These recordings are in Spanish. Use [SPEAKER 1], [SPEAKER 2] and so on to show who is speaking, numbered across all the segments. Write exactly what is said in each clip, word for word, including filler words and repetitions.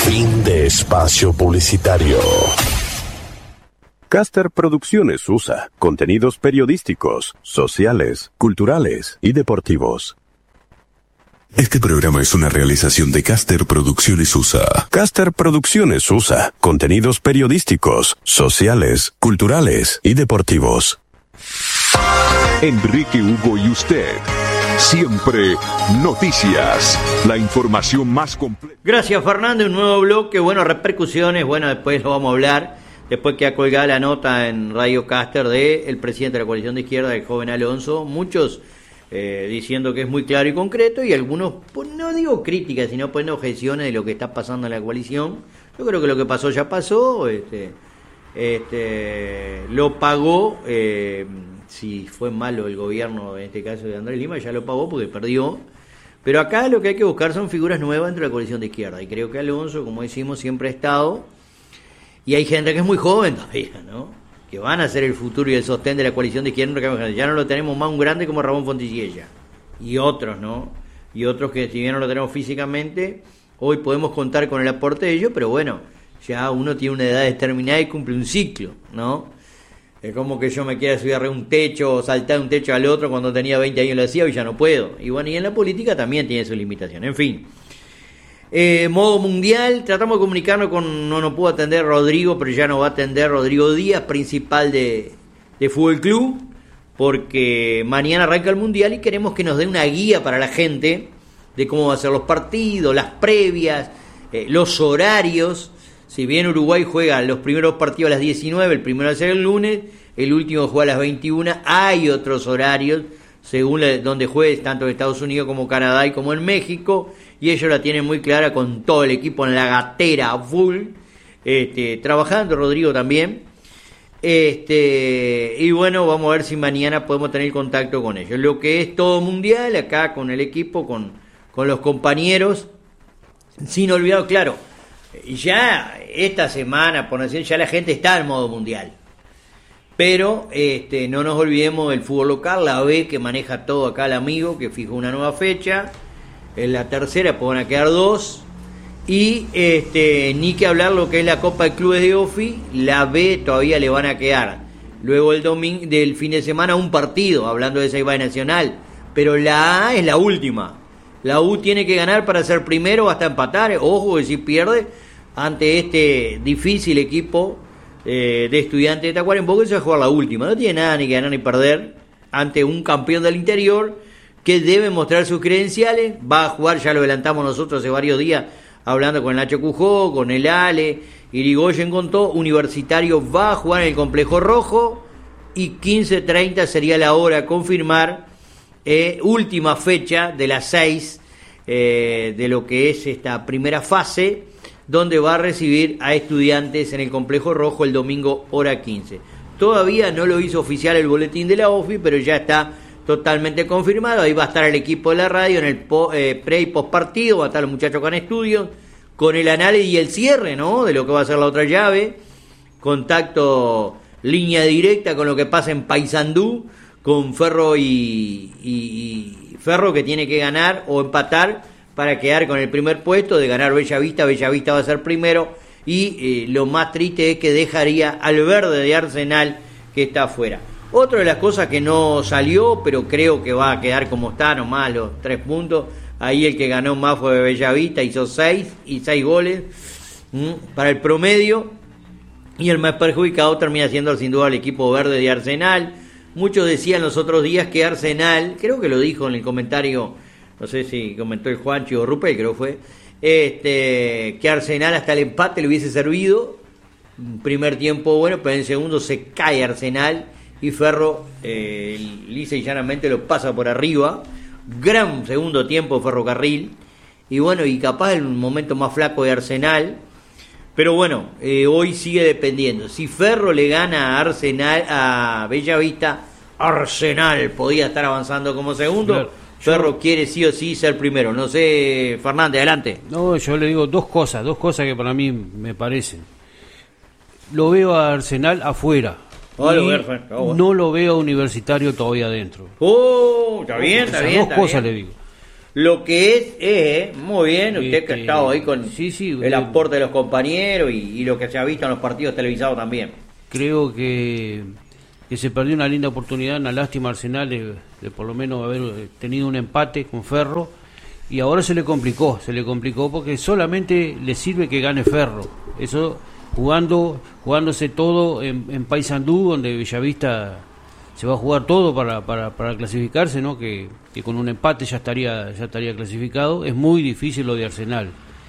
[SPEAKER 1] Fin de espacio publicitario. Caster Producciones U S A. Contenidos periodísticos, sociales, culturales y deportivos.
[SPEAKER 2] Este programa es una realización de Caster Producciones U S A.
[SPEAKER 1] Caster Producciones U S A. Contenidos periodísticos, sociales, culturales y deportivos.
[SPEAKER 3] Enrique Hugo y usted. Siempre noticias. La información más completa.
[SPEAKER 4] Gracias, Fernando. Un nuevo bloque. Bueno, repercusiones. Bueno, después lo vamos a hablar. Después que ha colgado la nota en Radio Caster de el presidente de la coalición de izquierda, el joven Alonso. Muchos eh, diciendo que es muy claro y concreto. Y algunos, pues, no digo críticas, sino poniendo objeciones de lo que está pasando en la coalición. Yo creo que lo que pasó ya pasó. Este, este, lo pagó. Eh, si fue malo el gobierno, en este caso de Andrés Lima, ya lo pagó porque perdió. Pero acá lo que hay que buscar son figuras nuevas dentro de la coalición de izquierda. Y creo que Alonso, como decimos, siempre ha estado. Y hay gente que es muy joven todavía, ¿no? Que van a ser el futuro y el sostén de la coalición de izquierda. Ya no lo tenemos más un grande como Ramón Fontisiella. Y otros, ¿no? Y otros que, si bien no lo tenemos físicamente, hoy podemos contar con el aporte de ellos, pero bueno, ya uno tiene una edad determinada y cumple un ciclo, ¿no? Es como que yo me quiera subir a un techo o saltar de un techo al otro cuando tenía veinte años lo hacía, hoy ya no puedo. Y bueno, y en la política también tiene su limitación. En fin. Eh, modo mundial, tratamos de comunicarnos con, no nos pudo atender Rodrigo, pero ya nos va a atender Rodrigo Díaz, principal de, de Fútbol Club, porque mañana arranca el mundial y queremos que nos dé una guía para la gente de cómo van a ser los partidos, las previas, eh, los horarios. Si bien Uruguay juega los primeros partidos a las diecinueve, el primero va a ser el lunes, el último juega a las veintiuna, hay otros horarios según la, donde juegues, tanto en Estados Unidos como Canadá y como en México, y ellos la tienen muy clara con todo el equipo en la gatera full, este, trabajando, Rodrigo también, este, y bueno, vamos a ver si mañana podemos tener contacto con ellos. Lo que es todo mundial, acá con el equipo, con, con los compañeros, sin olvidar, claro, ya esta semana, por decir, ya la gente está en modo mundial. Pero este, no nos olvidemos del fútbol local, la B, que maneja todo acá el amigo, que fijó una nueva fecha. En la tercera pues van a quedar dos. Y este, ni que hablar lo que es la Copa de Clubes de Ofi, la B todavía le van a quedar. Luego el domingo, del fin de semana, un partido, hablando de esa I B A Nacional. Pero la A es la última. La U tiene que ganar para ser primero o hasta empatar. Ojo que si pierde ante este difícil equipo eh, de Estudiantes de Tacuarembó, que se va a jugar la última. No tiene nada ni que ganar ni perder ante un campeón del interior que debe mostrar sus credenciales. Va a jugar, ya lo adelantamos nosotros hace varios días, hablando con el Nacho Cujó, con el Ale, Irigoyen contó, Universitario va a jugar en el Complejo Rojo y quince treinta sería la hora a confirmar. Eh, última fecha de las seis eh, de lo que es esta primera fase, donde va a recibir a Estudiantes en el Complejo Rojo el domingo hora quince. Todavía no lo hizo oficial el boletín de la OFI, pero ya está totalmente confirmado. Ahí va a estar el equipo de la radio en el po, eh, pre y post partido, va a estar los muchachos con estudios, con el análisis y el cierre, ¿no?, de lo que va a ser la otra llave, contacto, línea directa con lo que pasa en Paysandú, con Ferro y, y, y Ferro, que tiene que ganar o empatar para quedar con el primer puesto. De ganar Bellavista, Bellavista va a ser primero, y eh, lo más triste es que dejaría al verde de Arsenal, que está afuera. Otra de las cosas que no salió, pero creo que va a quedar como está, nomás los tres puntos, ahí el que ganó más fue Bellavista, hizo seis y seis goles ¿m? para el promedio, y el más perjudicado termina siendo sin duda el equipo verde de Arsenal. Muchos decían los otros días que Arsenal, creo que lo dijo en el comentario, no sé si comentó el Juanchi o Rupel, creo que fue, este, que Arsenal hasta el empate le hubiese servido. Primer tiempo bueno, pero en el segundo se cae Arsenal y Ferro eh, lisa y llanamente lo pasa por arriba. Gran segundo tiempo Ferrocarril, y bueno, y capaz el momento más flaco de Arsenal. Pero bueno, eh, hoy sigue dependiendo. Si Ferro le gana a Arsenal, a Bellavista, Arsenal podía estar avanzando como segundo. Claro. Ferro yo... quiere sí o sí ser primero. No sé, Fernández, adelante.
[SPEAKER 5] No, yo le digo dos cosas, dos cosas que para mí me parecen. Lo veo a Arsenal afuera. Oh, lo veo, oh, bueno. No lo veo a Universitario todavía adentro.
[SPEAKER 4] Oh, está bien, está
[SPEAKER 5] o sea,
[SPEAKER 4] bien.
[SPEAKER 5] Dos
[SPEAKER 4] está
[SPEAKER 5] cosas
[SPEAKER 4] bien.
[SPEAKER 5] le digo.
[SPEAKER 4] lo que es, es eh, muy bien, usted
[SPEAKER 5] Este,
[SPEAKER 4] que ha estado ahí con
[SPEAKER 5] sí, sí,
[SPEAKER 4] el
[SPEAKER 5] eh,
[SPEAKER 4] aporte de los compañeros y, y lo que se ha visto en los partidos televisados también.
[SPEAKER 5] Creo que, que se perdió una linda oportunidad, una lástima Arsenal de, de por lo menos haber tenido un empate con Ferro, y ahora se le complicó, se le complicó porque solamente le sirve que gane Ferro. Eso jugando jugándose todo en, en Paysandú, donde Bellavista se va a jugar todo para, para, para clasificarse, ¿no? Que, que con un empate ya estaría ya estaría clasificado. Es muy difícil lo de Arsenal.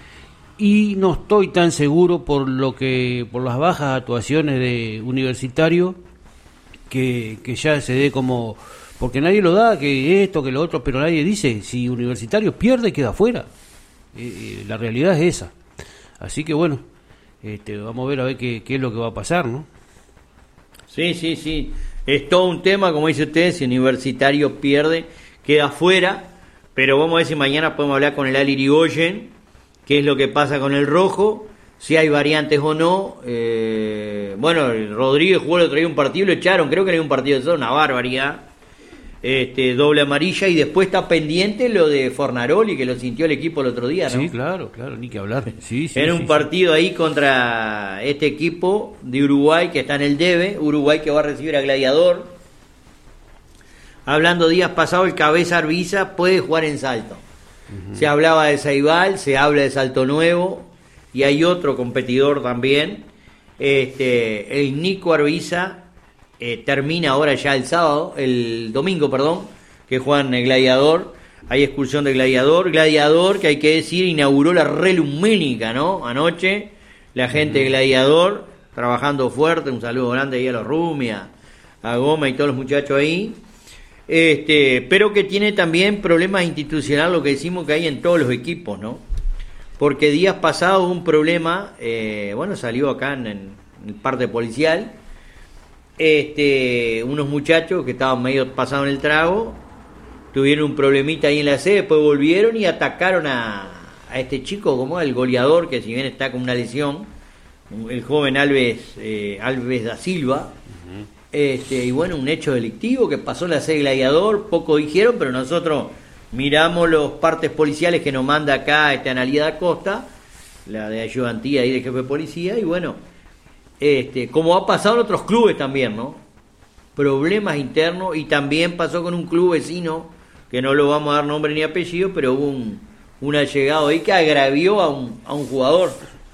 [SPEAKER 5] Y no estoy tan seguro por lo que por las bajas actuaciones de Universitario que, que ya se dé como, porque nadie lo da, que esto, que lo otro, pero nadie dice, si Universitario pierde queda fuera. Eh, la realidad es esa. Así que bueno, este, vamos a ver a ver qué, qué es lo que va a pasar, ¿no?
[SPEAKER 4] Sí, sí, sí. Es todo un tema, como dice usted, si Universitario pierde, queda fuera, pero vamos a ver si mañana podemos hablar con el Ali Irigoyen, qué es lo que pasa con el rojo, si hay variantes o no. Eh, bueno, el Rodríguez jugó el otro día un partido, lo echaron, creo que era un partido de eso, una barbaridad. Este, doble amarilla, y después está pendiente lo de Fornaroli, que lo sintió el equipo el otro día, ¿no?
[SPEAKER 5] Sí, claro, claro, ni que hablar. Sí, sí,
[SPEAKER 4] Era
[SPEAKER 5] sí,
[SPEAKER 4] un partido
[SPEAKER 5] sí.
[SPEAKER 4] ahí contra este equipo de Uruguay que está en el debe, Uruguay que va a recibir a Gladiador. Hablando días pasados, el Cabeza Arbiza puede jugar en Salto. Uh-huh. Se hablaba de Ceibal, se habla de Salto Nuevo, y hay otro competidor también, este, el Nico Arbiza. Eh, termina ahora ya el sábado, el domingo, perdón, que juegan el Gladiador. Hay excursión de Gladiador. Gladiador, que hay que decir, inauguró la Relumínica, ¿no? Anoche, la gente de Gladiador, trabajando fuerte. Un saludo grande ahí a los Rumi, a, a Goma y todos los muchachos ahí. Este, pero que tiene también problemas institucionales, lo que decimos que hay en todos los equipos, ¿no? Porque días pasados hubo un problema, eh, bueno, salió acá en, en el parte policial. Este, unos muchachos que estaban medio pasados en el trago, tuvieron un problemita ahí en la sede, después volvieron y atacaron a, a este chico, como el goleador, que si bien está con una lesión, el joven Alves eh, Alves da Silva. Uh-huh. Este, y bueno, un hecho delictivo que pasó en la sede Gladiador, poco dijeron, pero nosotros miramos los partes policiales que nos manda acá este Analía da Costa, la de ayudantía y de jefe de policía, y bueno, Este, como ha pasado en otros clubes también, ¿no? Problemas internos, y también pasó con un club vecino, que no lo vamos a dar nombre ni apellido, pero hubo un, un allegado ahí que agravió a un, a un jugador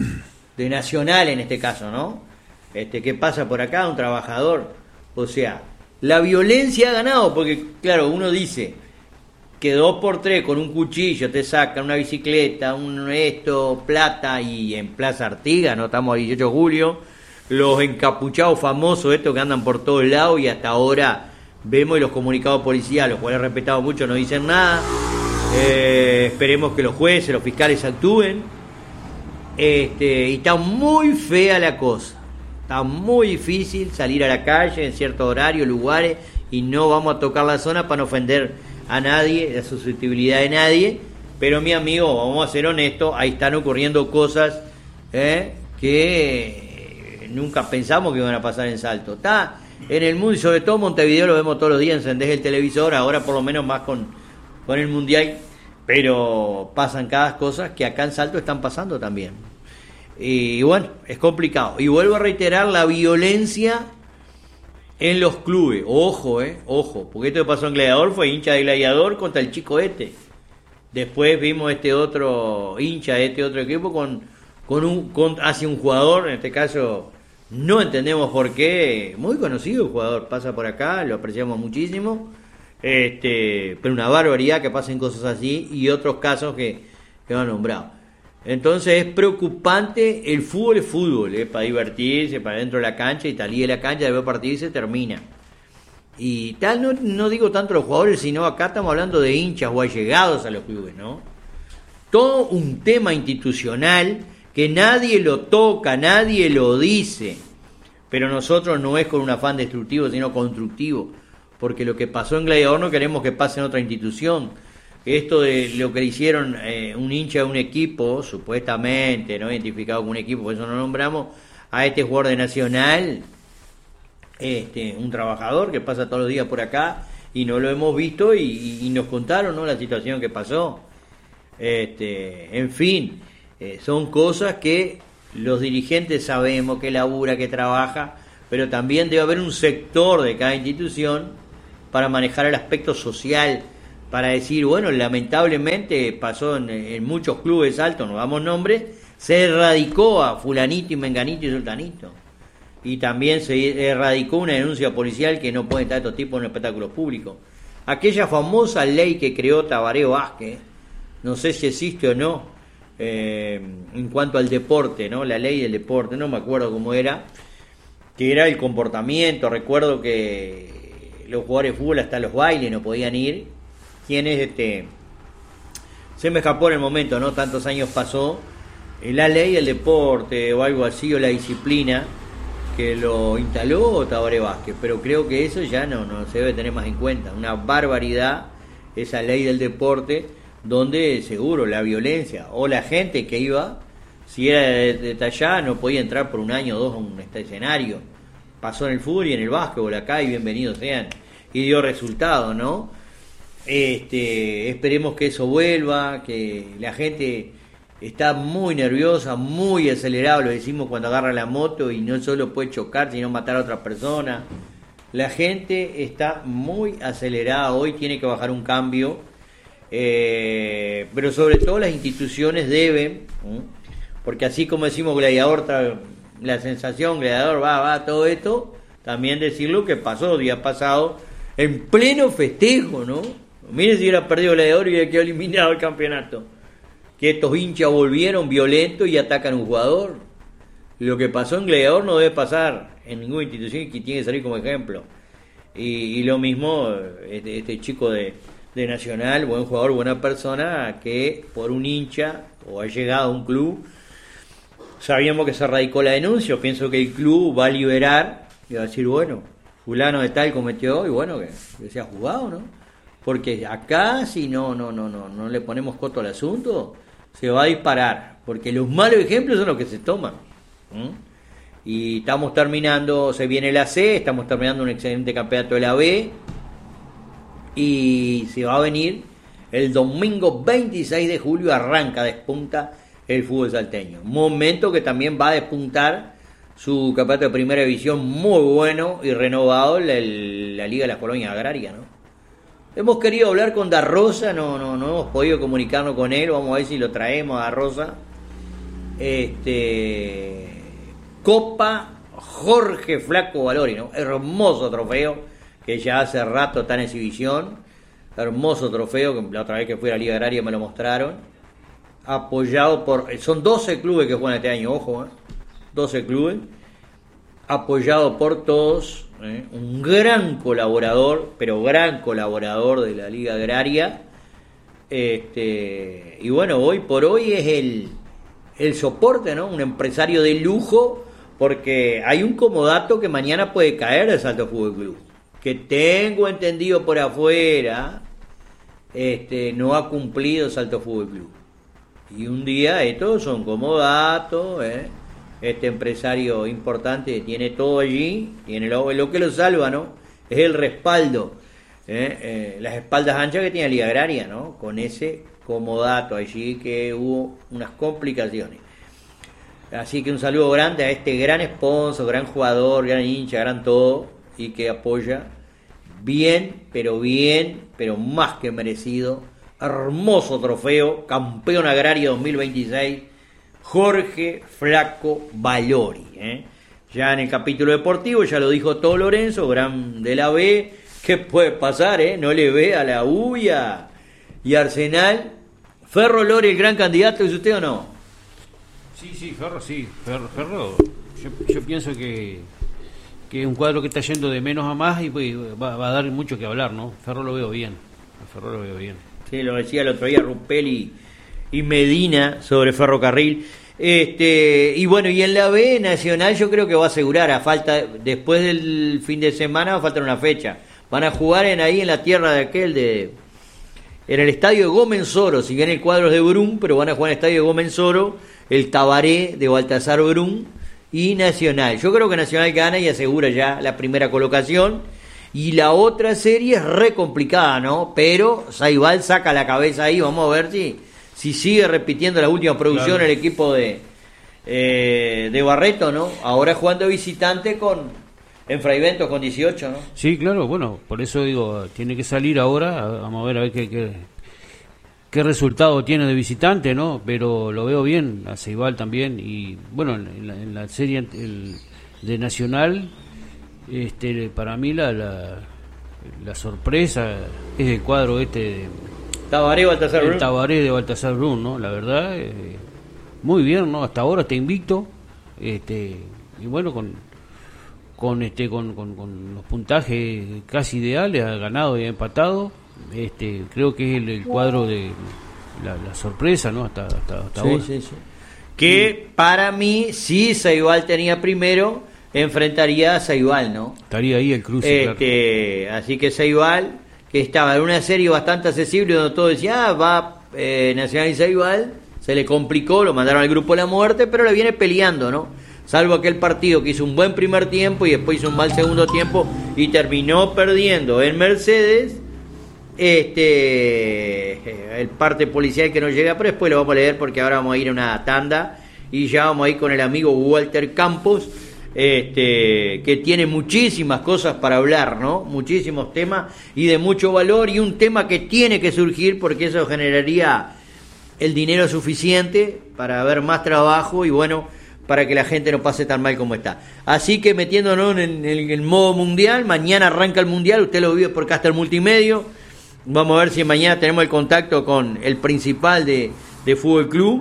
[SPEAKER 4] de Nacional en este caso, ¿no? Este, ¿qué pasa por acá? Un trabajador. O sea, la violencia ha ganado, porque claro, uno dice que dos por tres con un cuchillo te sacan una bicicleta, un esto, plata, y en Plaza Artigas, no estamos a dieciocho de julio, los encapuchados famosos estos que andan por todos lados, y hasta ahora vemos y los comunicados policiales, los cuales respetamos mucho, no dicen nada. Eh, esperemos que los jueces, los fiscales actúen. Este, y está muy fea la cosa, está muy difícil salir a la calle en ciertos horarios, lugares, y no vamos a tocar la zona para no ofender a nadie, la susceptibilidad de nadie, pero mi amigo, vamos a ser honestos, ahí están ocurriendo cosas eh, que nunca pensamos que iban a pasar en Salto. Está en el mundo, y sobre todo Montevideo lo vemos todos los días, encendés el televisor, ahora por lo menos más con, con el Mundial, pero pasan cada cosa que acá en Salto están pasando también. Y bueno, es complicado. Y vuelvo a reiterar, la violencia en los clubes. Ojo, eh, ojo, porque esto que pasó en Gladiador fue hincha de Gladiador contra el chico este. Después vimos este otro hincha de este otro equipo con, con un con, hacia un jugador, en este caso no entendemos por qué, muy conocido el jugador, pasa por acá, lo apreciamos muchísimo, este, pero una barbaridad que pasen cosas así, y otros casos que, que han nombrado. Entonces es preocupante. El fútbol es fútbol, ¿eh? Para divertirse, para dentro de la cancha, y talí de la cancha, debe partir y se termina. Y tal, no, no digo tanto los jugadores, sino acá estamos hablando de hinchas o allegados a los clubes, ¿no? Todo un tema institucional que nadie lo toca, nadie lo dice, pero nosotros no es con un afán destructivo, sino constructivo, porque lo que pasó en Gladiador no queremos que pase en otra institución. Esto de lo que le hicieron eh, un hincha de un equipo, supuestamente no identificado como un equipo, por eso no nombramos, a este jugador de Nacional, este, un trabajador que pasa todos los días por acá, y no lo hemos visto y, y, y nos contaron, ¿no?, la situación que pasó. Este, en fin, eh, son cosas que los dirigentes sabemos que labura, que trabaja, pero también debe haber un sector de cada institución para manejar el aspecto social, para decir, bueno, lamentablemente pasó en, en muchos clubes altos, no damos nombres, se erradicó a fulanito y menganito y sultanito, y también se erradicó una denuncia policial que no puede estar estos tipos en espectáculos públicos. Aquella famosa ley que creó Tabaré Vázquez, no sé si existe o no, eh, en cuanto al deporte, ¿no?, la ley del deporte, no me acuerdo cómo era, que era el comportamiento. Recuerdo que los jugadores de fútbol hasta los bailes no podían ir. ¿Quién es este? Se me escapó en el momento, ¿no? Tantos años pasó. La ley del deporte o algo así, o la disciplina, que lo instaló Tabaré Vázquez, pero creo que eso ya no, no se debe tener más en cuenta. Una barbaridad esa ley del deporte, donde seguro la violencia o la gente que iba, si era de, de allá, no podía entrar por un año o dos a un este escenario. Pasó en el fútbol y en el básquetbol acá, y bienvenidos sean, y dio resultado, ¿no? Este, esperemos que eso vuelva, que la gente está muy nerviosa, muy acelerada, lo decimos cuando agarra la moto y no solo puede chocar, sino matar a otra persona. La gente está muy acelerada, hoy tiene que bajar un cambio, eh, pero sobre todo las instituciones deben, ¿eh? Porque así como decimos gladiador, la sensación, gladiador, va, va, todo esto, también decirlo que pasó día pasado en pleno festejo, ¿no? Miren si hubiera perdido gladiador y hubiera quedado eliminado el campeonato. Que estos hinchas volvieron violentos y atacan a un jugador. Lo que pasó en gladiador no debe pasar en ninguna institución, y que tiene que salir como ejemplo. Y, y lo mismo este, este chico de, de Nacional, buen jugador, buena persona, que por un hincha o ha llegado a un club, sabíamos que se radicó la denuncia. Pienso que el club va a liberar y va a decir, bueno, fulano de tal cometió, y bueno, que, que se ha jugado, ¿no? Porque acá, si no, no, no, no, no le ponemos coto al asunto, se va a disparar, porque los malos ejemplos son los que se toman. ¿Mm? Y estamos terminando, se viene la C, estamos terminando un excelente campeonato de la B, y se va a venir el domingo veintiséis de julio, arranca, despunta el fútbol salteño. Momento que también va a despuntar su campeonato de primera división, muy bueno y renovado, la, la Liga de las Colonias Agrarias, ¿no? Hemos querido hablar con Da Rosa, no, no, no hemos podido comunicarnos con él, vamos a ver si lo traemos a Da Rosa. Este, Copa Jorge Flaco Valori, ¿no? Hermoso trofeo, que ya hace rato está en exhibición, hermoso trofeo, que la otra vez que fui a la Liga Agraria me lo mostraron, apoyado por, son doce clubes que juegan este año, ojo, ¿eh? doce clubes, apoyado por todos, ¿eh? Un gran colaborador, pero gran colaborador de la Liga Agraria, este, y bueno, hoy por hoy es el, el soporte, ¿no? Un empresario de lujo, porque hay un comodato que mañana puede caer de Salto Fútbol Club, que tengo entendido por afuera, este, no ha cumplido Salto Fútbol Club, y un día estos son comodatos, ¿eh? Este empresario importante tiene todo allí, tiene lo, lo que lo salva, ¿no? Es el respaldo, ¿eh? Eh, las espaldas anchas que tiene la Liga Agraria, ¿no? Con ese comodato allí, que hubo unas complicaciones. Así que un saludo grande a este gran sponsor, gran jugador, gran hincha, gran todo, y que apoya bien, pero bien, pero más que merecido, hermoso trofeo, campeón agrario dos mil veintiséis, Jorge Flaco Valori, ¿eh? Ya en el capítulo deportivo, ya lo dijo todo Lorenzo, gran de la B, ¿qué puede pasar, eh? No le ve a la U y a, y Arsenal. Ferro Lori, el gran candidato, ¿es usted o no?
[SPEAKER 5] Sí, sí, Ferro, sí, Ferro, Ferro yo, yo pienso que, que es un cuadro que está yendo de menos a más y pues, va, va a dar mucho que hablar, ¿no? Ferro lo veo bien, a Ferro lo veo bien. Sí,
[SPEAKER 4] lo decía el otro día Ruppelli y Medina sobre Ferrocarril. Este, y bueno, y en la B Nacional yo creo que va a asegurar, a falta, después del fin de semana va a faltar una fecha. Van a jugar en ahí en la tierra de aquel de en el estadio de Gómez Soro, si bien el cuadro es de Brum, pero van a jugar en el estadio de Gómez Soro, el Tabaré de Baltasar Brum y Nacional. Yo creo que Nacional gana y asegura ya la primera colocación. Y la otra serie es re complicada, ¿no? Pero Saibal saca la cabeza ahí, vamos a ver si, si sigue repitiendo la última producción claro. el equipo de, eh, de Barreto, ¿no? Ahora jugando visitante con en Fray Bentos con dieciocho, ¿no?
[SPEAKER 5] Sí, claro, bueno, por eso digo, tiene que salir ahora, vamos a ver a ver qué, qué, qué resultado tiene de visitante, ¿no? Pero lo veo bien, a Saibal también, y bueno, en la, en la serie el, de Nacional... Este, para mí la, la la sorpresa es el cuadro este de
[SPEAKER 4] Tabaré Baltasar Brun.
[SPEAKER 5] El Tabaré de Baltasar Brun, ¿no? La verdad, eh, muy bien, ¿no? Hasta ahora está invicto, este, y bueno, con con este con, con, con los puntajes casi ideales, ha ganado y ha empatado. Este, creo que es el, el cuadro de la, la sorpresa, ¿no? Hasta hasta, hasta
[SPEAKER 4] sí,
[SPEAKER 5] ahora.
[SPEAKER 4] Sí, sí. Que para mí, si Saibal tenía primero, enfrentaría a Saibal, ¿no?
[SPEAKER 5] Estaría ahí el cruce,
[SPEAKER 4] este, claro. Así que Saibal, que estaba en una serie bastante accesible donde todo decía, ah, va eh, Nacional y Saibal, se le complicó, lo mandaron al grupo de la muerte, pero le viene peleando, ¿no? Salvo aquel partido que hizo un buen primer tiempo y después hizo un mal segundo tiempo y terminó perdiendo en Mercedes, este, el parte policial que no llega, pero después lo vamos a leer porque ahora vamos a ir a una tanda y ya vamos a ir con el amigo Walter Campos, Este, que tiene muchísimas cosas para hablar, ¿no? Muchísimos temas y de mucho valor, y un tema que tiene que surgir porque eso generaría el dinero suficiente para haber más trabajo y bueno, para que la gente no pase tan mal como está. Así que metiéndonos en el, en el modo mundial, mañana arranca el mundial, usted lo vive por Caster Multimedio, vamos a ver si mañana tenemos el contacto con el principal de, de Fútbol Club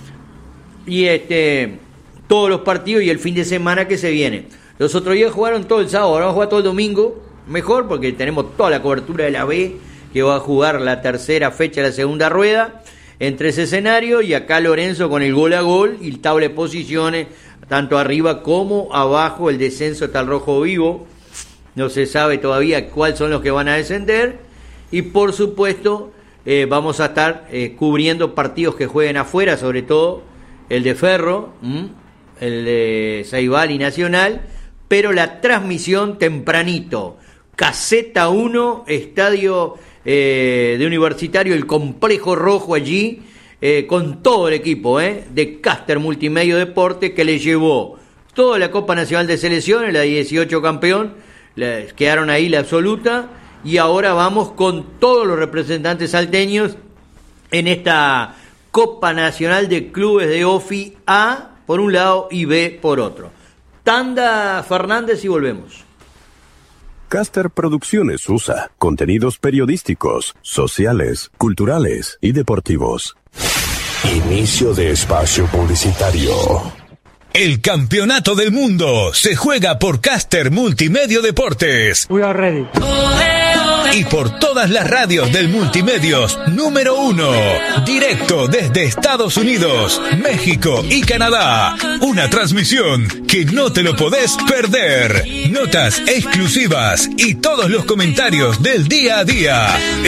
[SPEAKER 4] y este... todos los partidos y el fin de semana que se viene. Los otros días jugaron todo el sábado, ahora vamos a jugar todo el domingo, mejor porque tenemos toda la cobertura de la B, que va a jugar la tercera fecha de la segunda rueda, en tres escenarios, y acá Lorenzo con el gol a gol y el tabla de posiciones, tanto arriba como abajo, el descenso está el rojo vivo, no se sabe todavía cuáles son los que van a descender, y por supuesto eh, vamos a estar eh, cubriendo partidos que jueguen afuera, sobre todo el de Ferro, ¿m? el de Saibal y Nacional, pero la transmisión tempranito, Caseta uno, estadio eh, de Universitario, el Complejo Rojo allí, eh, con todo el equipo eh, de Caster Multimedio Deporte, que le llevó toda la Copa Nacional de Selecciones, la dieciocho campeón, les quedaron ahí la absoluta, y ahora vamos con todos los representantes salteños en esta Copa Nacional de Clubes de OFI A, por un lado, y B por otro. Tanda Fernández y volvemos.
[SPEAKER 1] Caster Producciones U S A. Contenidos periodísticos, sociales, culturales y deportivos.
[SPEAKER 6] Inicio de espacio publicitario. El campeonato del mundo se juega por Caster Multimedio Deportes.
[SPEAKER 7] We are ready.
[SPEAKER 6] Y por todas las radios del Multimedios número uno, directo desde Estados Unidos, México y Canadá. Una transmisión que no te lo podés perder. Notas exclusivas y todos los comentarios del día a día.